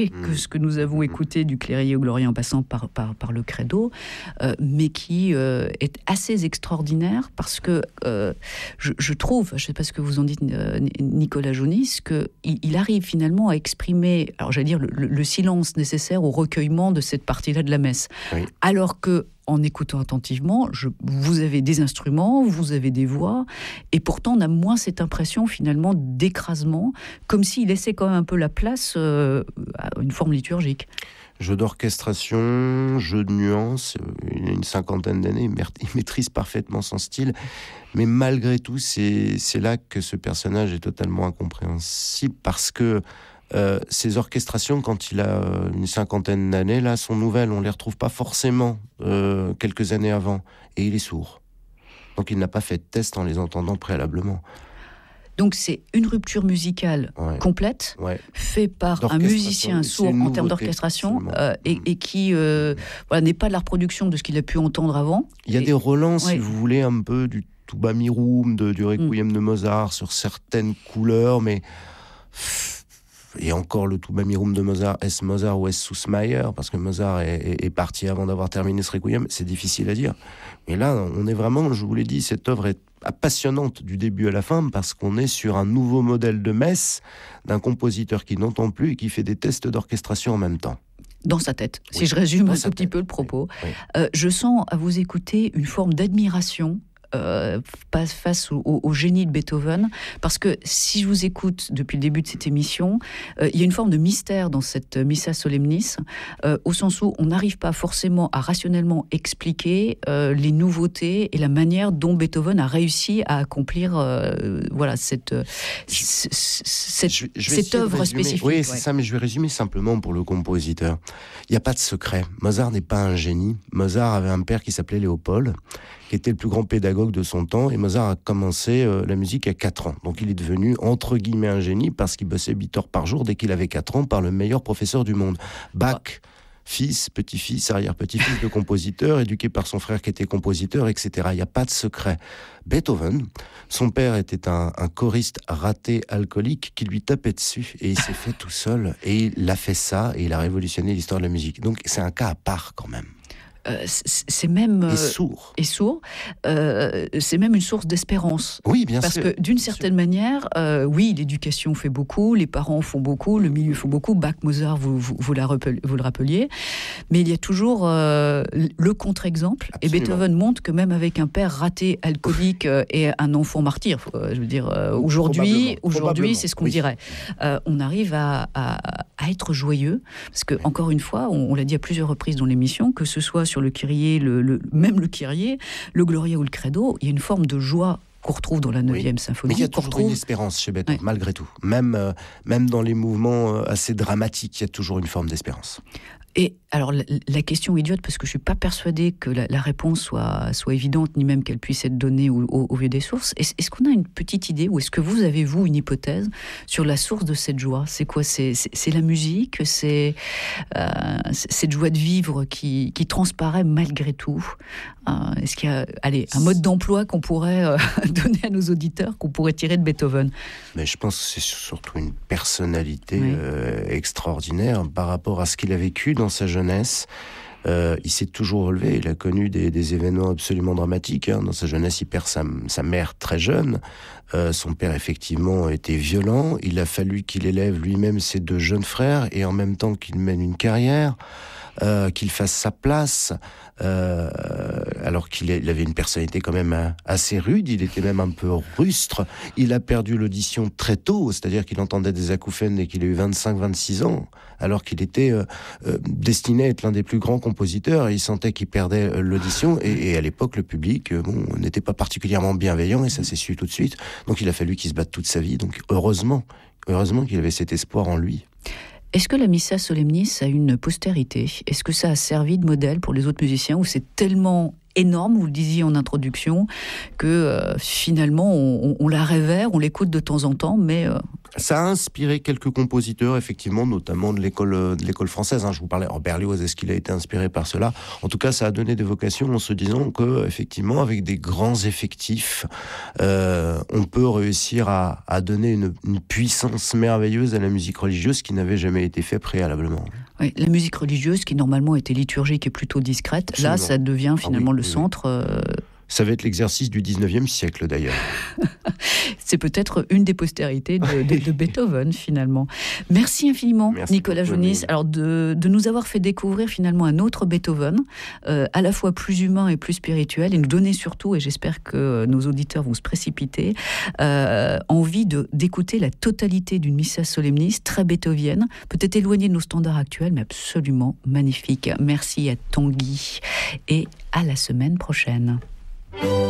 que ce que nous avons écouté du Clérier au Gloria en passant par le Credo, mais qui est assez extraordinaire parce que je trouve, je ne sais pas ce que vous en dites, Nicolas Jaunis, qu'il arrive finalement à exprimer, alors j'allais dire, le silence nécessaire au recueillement de cette partie-là de la messe. Oui. Alors que, en écoutant attentivement, vous avez des instruments, vous avez des voix, et pourtant on a moins cette impression finalement d'écrasement, comme s'il laissait quand même un peu la place à une forme liturgique. Jeu d'orchestration, jeu de nuances, il a une 50aine d'années, il maîtrise parfaitement son style, mais malgré tout, c'est là que ce personnage est totalement incompréhensible, parce que ces orchestrations, quand il a une 50aine d'années, là, sont nouvelles, on ne les retrouve pas forcément quelques années avant, et il est sourd. Donc il n'a pas fait de test en les entendant préalablement. Donc c'est une rupture musicale complète, faite par un musicien sourd en termes d'orchestration, et qui n'est pas de la reproduction de ce qu'il a pu entendre avant. Il y a des relents, si vous voulez, un peu du tuba mirum, du requiem de Mozart, sur certaines couleurs, mais... Et encore le tuba mirum de Mozart, est-ce Mozart ou est-ce Sussmayer? Parce que Mozart est parti avant d'avoir terminé ce requiem, c'est difficile à dire. Mais là, on est vraiment, je vous l'ai dit, cette œuvre est passionnante du début à la fin, parce qu'on est sur un nouveau modèle de messe d'un compositeur qui n'entend plus et qui fait des tests d'orchestration en même temps. Dans sa tête, si je résume un tout petit peu le propos. Oui. Je sens à vous écouter une forme d'admiration face au génie de Beethoven, parce que si je vous écoute depuis le début de cette émission, il y a une forme de mystère dans cette Missa Solemnis, au sens où on n'arrive pas forcément à rationnellement expliquer les nouveautés et la manière dont Beethoven a réussi à accomplir cette œuvre spécifique. Oui, c'est ça, mais je vais résumer simplement pour le compositeur. Il n'y a pas de secret. Mozart n'est pas un génie. Mozart avait un père qui s'appelait Léopold, qui était le plus grand pédagogue de son temps, et Mozart a commencé la musique à 4 ans. Donc il est devenu, entre guillemets, un génie, parce qu'il bossait 8 heures par jour dès qu'il avait 4 ans, par le meilleur professeur du monde. Bach, fils, petit-fils, arrière-petit-fils de compositeur, éduqué par son frère qui était compositeur, etc. Il n'y a pas de secret. Beethoven, son père était un choriste raté alcoolique qui lui tapait dessus, et il s'est fait tout seul, et il a fait ça, et il a révolutionné l'histoire de la musique. Donc c'est un cas à part quand même. C'est même et sourd. C'est même une source d'espérance. Oui, bien sûr. Parce que d'une certaine manière, oui, l'éducation fait beaucoup, les parents font beaucoup, le milieu fait beaucoup. Bach, Mozart, vous le rappeliez, mais il y a toujours le contre-exemple. Absolument. Et Beethoven montre que même avec un père raté, alcoolique et un enfant martyr, je veux dire, aujourd'hui, c'est ce qu'on dirait. On arrive à être joyeux, parce que encore une fois, on l'a dit à plusieurs reprises dans l'émission, que ce soit sur le Kyrie, même le Kyrie, le Gloria ou le Credo, il y a une forme de joie qu'on retrouve dans la 9e symphonie. Mais il y a toujours une espérance chez Beethoven, malgré tout. Même dans les mouvements assez dramatiques, il y a toujours une forme d'espérance. Et alors, la question idiote, parce que je ne suis pas persuadée que la réponse soit évidente, ni même qu'elle puisse être donnée au vu des sources. Est-ce qu'on a une petite idée, ou est-ce que vous avez, une hypothèse sur la source de cette joie? C'est quoi? C'est la musique? C'est cette joie de vivre qui transparaît malgré tout? Est-ce qu'il y a un mode d'emploi qu'on pourrait donner à nos auditeurs, qu'on pourrait tirer de Beethoven? Mais je pense que c'est surtout une personnalité extraordinaire par rapport à ce qu'il a vécu dans sa jeunesse. Il s'est toujours relevé, il a connu des événements absolument dramatiques. Dans sa jeunesse, il perd sa mère très jeune. Son père, effectivement, était violent. Il a fallu qu'il élève lui-même ses 2 jeunes frères, et en même temps qu'il mène une carrière, qu'il fasse sa place, alors qu'il avait une personnalité quand même assez rude. Il était même un peu rustre. Il a perdu l'audition très tôt, c'est-à-dire qu'il entendait des acouphènes dès qu'il a eu 25-26 ans, alors qu'il était destiné à être l'un des plus grands compositeurs. Il sentait qu'il perdait l'audition, et à l'époque, le public n'était pas particulièrement bienveillant, et ça s'est su tout de suite. Donc il a fallu qu'il se batte toute sa vie. Donc heureusement qu'il avait cet espoir en lui. Est-ce que la Missa Solemnis a une postérité? Est-ce que ça a servi de modèle pour les autres musiciens, ou c'est tellement énorme, vous le disiez en introduction, que finalement on la révère, on l'écoute de temps en temps, mais... Ça a inspiré quelques compositeurs, effectivement, notamment de l'école française. Je vous parlais, Berlioz, est-ce qu'il a été inspiré par cela? En tout cas, ça a donné des vocations en se disant que, effectivement, avec des grands effectifs, on peut réussir à donner une puissance merveilleuse à la musique religieuse qui n'avait jamais été fait préalablement. Oui, la musique religieuse, qui normalement était liturgique et plutôt discrète, absolument. Là, ça devient finalement le centre... Ça va être l'exercice du 19e siècle, d'ailleurs. C'est peut-être une des postérités de Beethoven, finalement. Merci infiniment, Nicolas Jonis, alors de nous avoir fait découvrir finalement un autre Beethoven, à la fois plus humain et plus spirituel, et nous donner surtout, et j'espère que nos auditeurs vont se précipiter, envie d'écouter la totalité d'une Missa Solemnis très beethovienne, peut-être éloignée de nos standards actuels, mais absolument magnifique. Merci à Tanguy, et à la semaine prochaine.